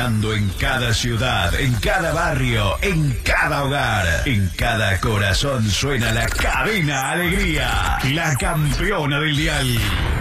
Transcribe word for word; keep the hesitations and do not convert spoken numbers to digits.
Sonando en cada ciudad, en cada barrio, en cada hogar, en cada corazón suena la Cadena Alegría, la campeona del dial.